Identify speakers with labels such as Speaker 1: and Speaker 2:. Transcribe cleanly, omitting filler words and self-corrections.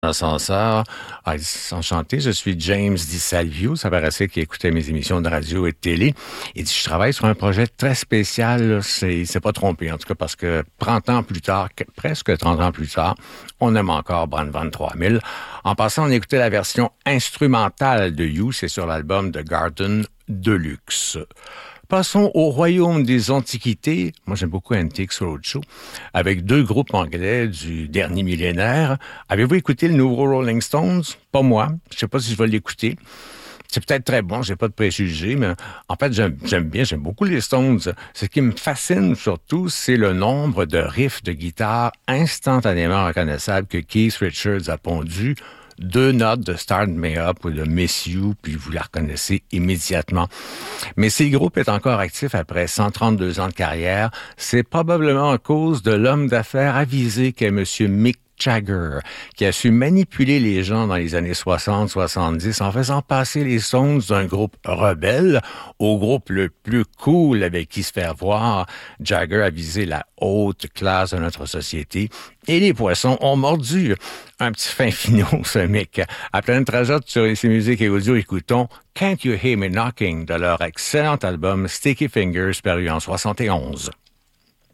Speaker 1: L'ascenseur, il dit, enchanté, je suis James DiSalvio. Ça paraissait qu'il écoutait mes émissions de radio et de télé. Il dit, je travaille sur un projet très spécial. Là. Il s'est pas trompé, en tout cas, parce que 30 ans plus tard, presque 30 ans plus tard, on aime encore Brandvan 3000. En passant, on écoutait la version instrumentale de You, c'est sur l'album The Garden Deluxe. Passons au royaume des antiquités. Moi, j'aime beaucoup Antiques Roadshow, avec deux groupes anglais du dernier millénaire. Avez-vous écouté le nouveau Rolling Stones? Pas moi. Je sais pas si je vais l'écouter. C'est peut-être très bon, j'ai pas de préjugés, mais en fait, j'aime beaucoup les Stones. Ce qui me fascine surtout, c'est le nombre de riffs de guitare instantanément reconnaissables que Keith Richards a pondus. Deux notes de Start Me Up ou de Miss You, puis vous la reconnaissez immédiatement. Mais si le groupe est encore actif après 132 ans de carrière, c'est probablement à cause de l'homme d'affaires avisé qu'est M. Mick Jagger, qui a su manipuler les gens dans les années 60-70 en faisant passer les Stones d'un groupe rebelle au groupe le plus cool avec qui se faire voir. Jagger a visé la haute classe de notre société et les poissons ont mordu. Un petit fin finot, ce mec. À pleine trajotte sur ici Musique et Audio, écoutons Can't You Hear Me Knocking de leur excellent album Sticky Fingers paru en 71.